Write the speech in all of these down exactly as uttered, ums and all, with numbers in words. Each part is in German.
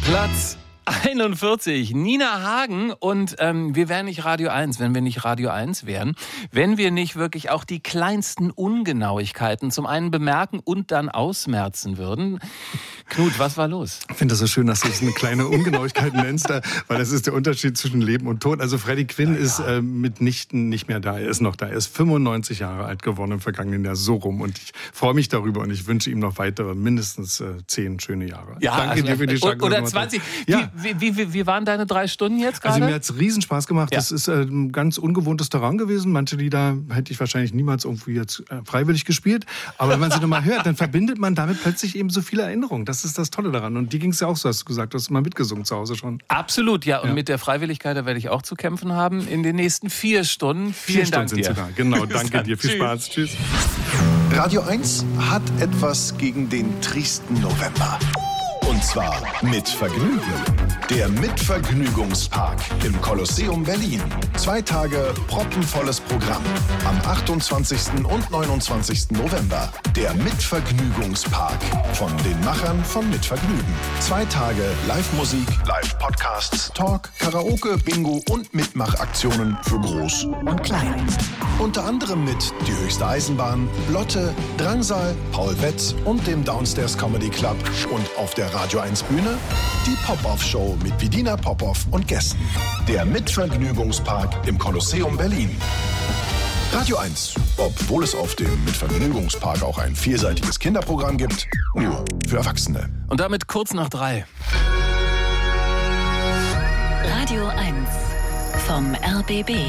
Platz einundvierzig, Nina Hagen, und ähm, wir wären nicht Radio eins, wenn wir nicht Radio eins wären, wenn wir nicht wirklich auch die kleinsten Ungenauigkeiten zum einen bemerken und dann ausmerzen würden. Knut, was war los? Ich finde das so schön, dass du es eine kleine Ungenauigkeit nennst, weil das ist der Unterschied zwischen Leben und Tod. Also Freddie Quinn ja, ja. ist äh, mitnichten nicht mehr da, er ist noch da. Er ist fünfundneunzig Jahre alt geworden im vergangenen Jahr, so rum. Und ich freue mich darüber und ich wünsche ihm noch weitere, mindestens äh, zehn schöne Jahre. Ja, Danke also, dir für die Chance. Oder zwanzig. Ja. Wie, wie, wie, wie waren deine drei Stunden jetzt gerade? Also mir hat es riesen Spaß gemacht. Ja. Das ist äh, ein ganz ungewohntes Terrain gewesen. Manche Lieder hätte ich wahrscheinlich niemals irgendwie jetzt äh, freiwillig gespielt. Aber wenn man sie nochmal hört, dann verbindet man damit plötzlich eben so viele Erinnerungen. Das ist das Tolle daran. Und die ging es ja auch so, hast du gesagt. Du hast mal mitgesungen zu Hause schon. Absolut, ja. Und ja. mit der Freiwilligkeit, da werde ich auch zu kämpfen haben in den nächsten vier Stunden. Vielen vier Dank Stunden dir. sind sie da. Genau, danke dir. Viel Spaß. Tschüss. Radio eins hat etwas gegen den tristen November. Und zwar mit Vergnügen. Der Mitvergnügungspark im Kolosseum Berlin. Zwei Tage proppenvolles Programm. Am achtundzwanzigsten und neunundzwanzigsten November. Der Mitvergnügungspark. Von den Machern von Mitvergnügen. Zwei Tage Live-Musik, Live-Podcasts, Talk, Karaoke, Bingo und Mitmachaktionen für Groß und Klein. Unter anderem mit Die höchste Eisenbahn, Lotte, Drangsal, Paul Wetz und dem Downstairs Comedy Club. Und auf der Radio eins Bühne die Pop-Off-Show mit Vidina Popov und Gästen. Der Mitvergnügungspark im Kolosseum Berlin. Radio eins, obwohl es auf dem Mitvergnügungspark auch ein vielseitiges Kinderprogramm gibt, nur für Erwachsene. Und damit kurz nach drei. Radio eins vom R B B.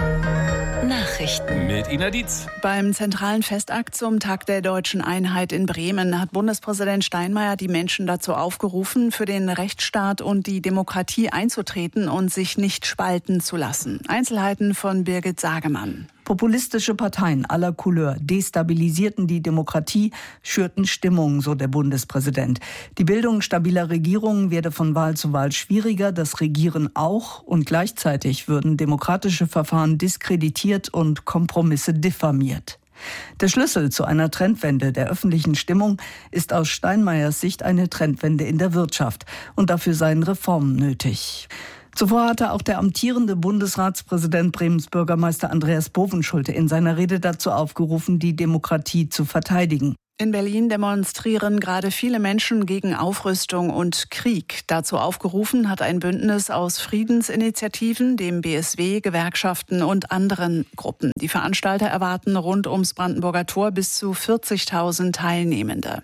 Nachrichten mit Ina Dietz. Beim zentralen Festakt zum Tag der Deutschen Einheit in Bremen hat Bundespräsident Steinmeier die Menschen dazu aufgerufen, für den Rechtsstaat und die Demokratie einzutreten und sich nicht spalten zu lassen. Einzelheiten von Birgit Sagemann. Populistische Parteien aller Couleur destabilisierten die Demokratie, schürten Stimmung, so der Bundespräsident. Die Bildung stabiler Regierungen werde von Wahl zu Wahl schwieriger, das Regieren auch, und gleichzeitig würden demokratische Verfahren diskreditiert und Kompromisse diffamiert. Der Schlüssel zu einer Trendwende der öffentlichen Stimmung ist aus Steinmeiers Sicht eine Trendwende in der Wirtschaft, und dafür seien Reformen nötig. Zuvor hatte auch der amtierende Bundesratspräsident Bremens Bürgermeister Andreas Bovenschulte in seiner Rede dazu aufgerufen, die Demokratie zu verteidigen. In Berlin demonstrieren gerade viele Menschen gegen Aufrüstung und Krieg. Dazu aufgerufen hat ein Bündnis aus Friedensinitiativen, dem B S W, Gewerkschaften und anderen Gruppen. Die Veranstalter erwarten rund ums Brandenburger Tor bis zu vierzigtausend Teilnehmende.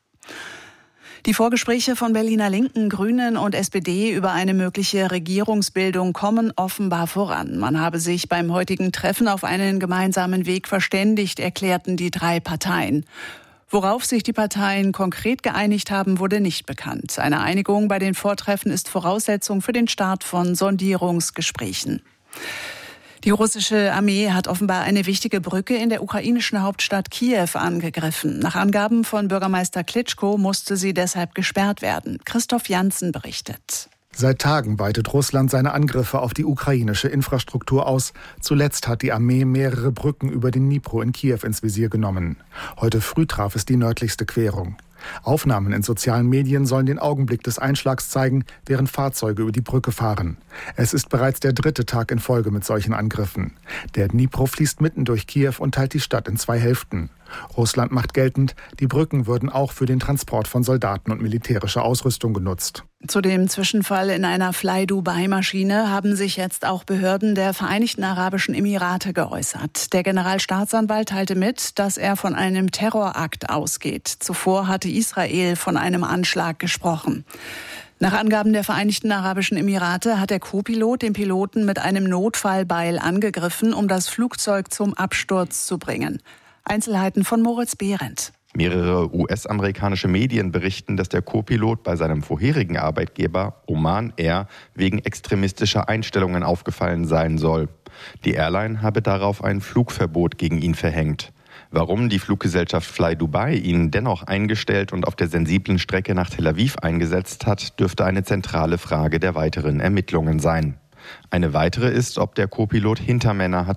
Die Vorgespräche von Berliner Linken, Grünen und S P D über eine mögliche Regierungsbildung kommen offenbar voran. Man habe sich beim heutigen Treffen auf einen gemeinsamen Weg verständigt, erklärten die drei Parteien. Worauf sich die Parteien konkret geeinigt haben, wurde nicht bekannt. Eine Einigung bei den Vortreffen ist Voraussetzung für den Start von Sondierungsgesprächen. Die russische Armee hat offenbar eine wichtige Brücke in der ukrainischen Hauptstadt Kiew angegriffen. Nach Angaben von Bürgermeister Klitschko musste sie deshalb gesperrt werden. Christoph Janssen berichtet. Seit Tagen weitet Russland seine Angriffe auf die ukrainische Infrastruktur aus. Zuletzt hat die Armee mehrere Brücken über den Dnipro in Kiew ins Visier genommen. Heute früh traf es die nördlichste Querung. Aufnahmen in sozialen Medien sollen den Augenblick des Einschlags zeigen, während Fahrzeuge über die Brücke fahren. Es ist bereits der dritte Tag in Folge mit solchen Angriffen. Der Dnipro fließt mitten durch Kiew und teilt die Stadt in zwei Hälften. Russland macht geltend, die Brücken würden auch für den Transport von Soldaten und militärischer Ausrüstung genutzt. Zu dem Zwischenfall in einer Fly-Dubai-Maschine haben sich jetzt auch Behörden der Vereinigten Arabischen Emirate geäußert. Der Generalstaatsanwalt teilte mit, dass er von einem Terrorakt ausgeht. Zuvor hatte Israel von einem Anschlag gesprochen. Nach Angaben der Vereinigten Arabischen Emirate hat der Co-Pilot den Piloten mit einem Notfallbeil angegriffen, um das Flugzeug zum Absturz zu bringen. Einzelheiten von Moritz Behrendt. Mehrere U S-amerikanische Medien berichten, dass der Co-Pilot bei seinem vorherigen Arbeitgeber Oman Air wegen extremistischer Einstellungen aufgefallen sein soll. Die Airline habe darauf ein Flugverbot gegen ihn verhängt. Warum die Fluggesellschaft Fly Dubai ihn dennoch eingestellt und auf der sensiblen Strecke nach Tel Aviv eingesetzt hat, dürfte eine zentrale Frage der weiteren Ermittlungen sein. Eine weitere ist, ob der Co-Pilot Hintermänner hatte.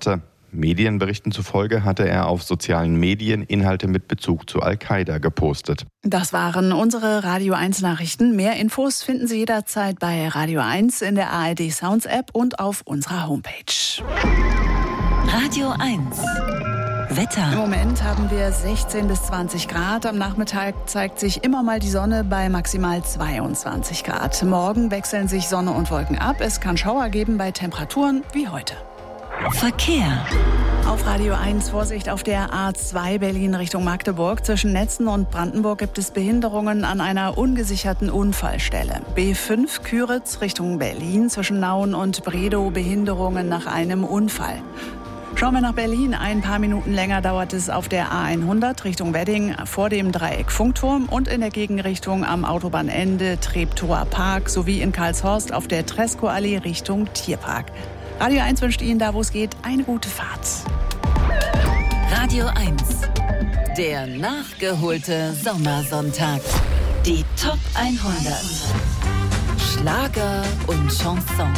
Medienberichten zufolge hatte er auf sozialen Medien Inhalte mit Bezug zu Al-Qaida gepostet. Das waren unsere Radio eins Nachrichten. Mehr Infos finden Sie jederzeit bei Radio eins in der A R D Sounds App und auf unserer Homepage. Radio eins. Wetter. Im Moment haben wir sechzehn bis zwanzig Grad. Am Nachmittag zeigt sich immer mal die Sonne bei maximal zweiundzwanzig Grad. Morgen wechseln sich Sonne und Wolken ab. Es kann Schauer geben bei Temperaturen wie heute. Verkehr. Auf Radio eins Vorsicht auf der A zwei Berlin Richtung Magdeburg. Zwischen Netzen und Brandenburg gibt es Behinderungen an einer ungesicherten Unfallstelle. B fünf Küritz Richtung Berlin. Zwischen Nauen und Bredow Behinderungen nach einem Unfall. Schauen wir nach Berlin. Ein paar Minuten länger dauert es auf der A hundert Richtung Wedding vor dem Dreieck Funkturm und in der Gegenrichtung am Autobahnende Treptower Park sowie in Karlshorst auf der Tresco-Allee Richtung Tierpark. Radio eins wünscht Ihnen da, wo es geht, eine gute Fahrt. Radio eins. Der nachgeholte Sommersonntag. Die Top hundert. Schlager und Chansons.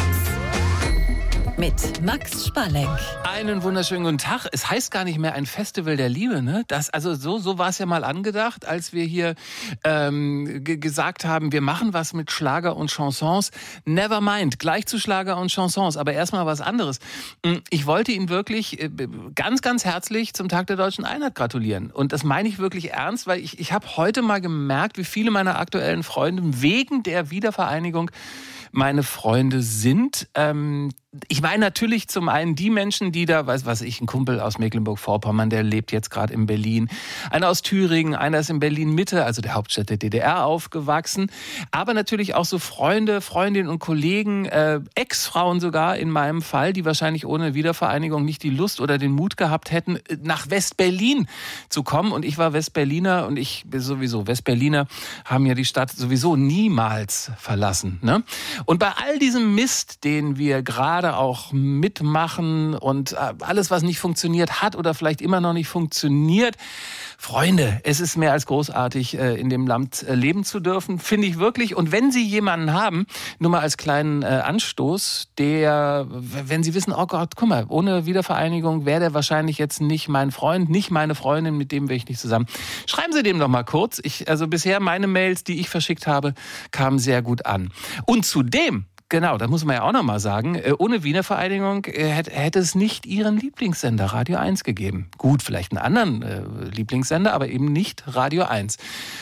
Mit Max Spalleck. Einen wunderschönen guten Tag. Es heißt gar nicht mehr ein Festival der Liebe, ne? Das, also so, so war es ja mal angedacht, als wir hier ähm, g- gesagt haben, wir machen was mit Schlager und Chansons. Never mind, gleich zu Schlager und Chansons, aber erstmal was anderes. Ich wollte Ihnen wirklich äh, ganz, ganz herzlich zum Tag der Deutschen Einheit gratulieren. Und das meine ich wirklich ernst, weil ich, ich habe heute mal gemerkt, wie viele meiner aktuellen Freunde wegen der Wiedervereinigung meine Freunde sind. Ähm, ich meine natürlich zum einen die Menschen, die da, weiß was ich, ein Kumpel aus Mecklenburg-Vorpommern, der lebt jetzt gerade in Berlin. Einer aus Thüringen, einer ist in Berlin-Mitte, also der Hauptstadt der D D R, aufgewachsen. Aber natürlich auch so Freunde, Freundinnen und Kollegen, äh, Ex-Frauen sogar in meinem Fall, die wahrscheinlich ohne Wiedervereinigung nicht die Lust oder den Mut gehabt hätten, nach West-Berlin zu kommen. Und ich war Westberliner und ich bin sowieso, Westberliner haben ja die Stadt sowieso niemals verlassen, ne? Und bei all diesem Mist, den wir gerade auch mitmachen und alles, was nicht funktioniert hat oder vielleicht immer noch nicht funktioniert, Freunde, es ist mehr als großartig, in dem Land leben zu dürfen, finde ich wirklich. Und wenn Sie jemanden haben, nur mal als kleinen Anstoß, der, wenn Sie wissen, oh Gott, guck mal, ohne Wiedervereinigung wäre der wahrscheinlich jetzt nicht mein Freund, nicht meine Freundin, mit dem wäre ich nicht zusammen. Schreiben Sie dem doch mal kurz. Ich, also bisher meine Mails, die ich verschickt habe, kamen sehr gut an. Und zudem, genau, das muss man ja auch noch mal sagen, ohne Wiedervereinigung hätte es nicht Ihren Lieblingssender Radio eins gegeben. Gut, vielleicht einen anderen äh, Lieblingssender, aber eben nicht Radio eins.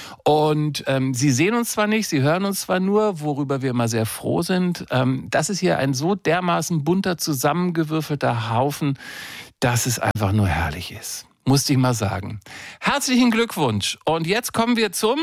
Und ähm, Sie sehen uns zwar nicht, Sie hören uns zwar nur, worüber wir immer sehr froh sind. Ähm, das ist hier ein so dermaßen bunter, zusammengewürfelter Haufen, dass es einfach nur herrlich ist. Musste ich mal sagen. Herzlichen Glückwunsch. Und jetzt kommen wir zum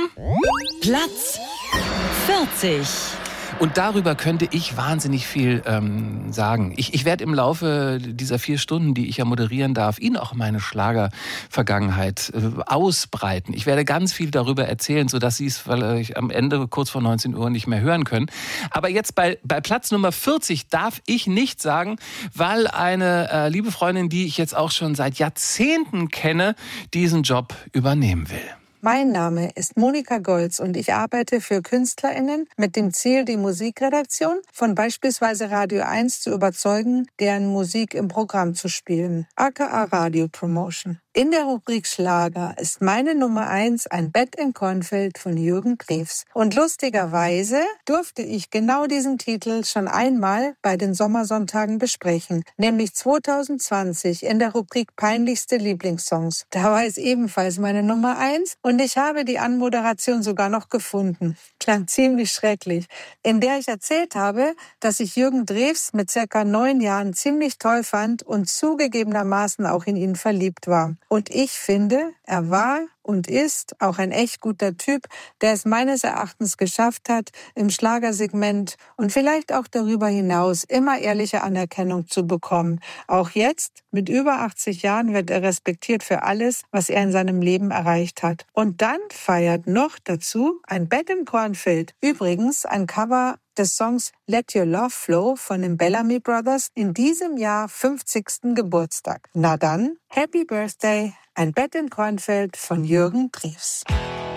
Platz vierzig. Und darüber könnte ich wahnsinnig viel ähm, sagen. Ich, ich werde im Laufe dieser vier Stunden, die ich ja moderieren darf, Ihnen auch meine Schlager-Vergangenheit äh, ausbreiten. Ich werde ganz viel darüber erzählen, sodass Sie es vielleicht am Ende kurz vor neunzehn Uhr nicht mehr hören können. Aber jetzt bei, bei Platz Nummer vierzig darf ich nicht sagen, weil eine äh, liebe Freundin, die ich jetzt auch schon seit Jahrzehnten kenne, diesen Job übernehmen will. Mein Name ist Monika Golz und ich arbeite für KünstlerInnen mit dem Ziel, die Musikredaktion von beispielsweise Radio eins zu überzeugen, deren Musik im Programm zu spielen, aka Radio Promotion. In der Rubrik Schlager ist meine Nummer eins ein Bett in Kornfeld von Jürgen Drews. Und lustigerweise durfte ich genau diesen Titel schon einmal bei den Sommersonntagen besprechen, nämlich zwanzig zwanzig in der Rubrik Peinlichste Lieblingssongs. Da war es ebenfalls meine Nummer eins und ich habe die Anmoderation sogar noch gefunden. Klang ziemlich schrecklich, in der ich erzählt habe, dass ich Jürgen Drews mit circa neun Jahren ziemlich toll fand und zugegebenermaßen auch in ihn verliebt war. Und ich finde, er war und ist auch ein echt guter Typ, der es meines Erachtens geschafft hat, im Schlagersegment und vielleicht auch darüber hinaus immer ehrliche Anerkennung zu bekommen. Auch jetzt, mit über achtzig Jahren, wird er respektiert für alles, was er in seinem Leben erreicht hat. Und dann feiert noch dazu ein Bett im Kornfeld. Übrigens ein Cover des Songs Let Your Love Flow von den Bellamy Brothers in diesem Jahr fünfzigsten Geburtstag. Na dann, Happy Birthday, ein Bett in Kornfeld von Jürgen Drews.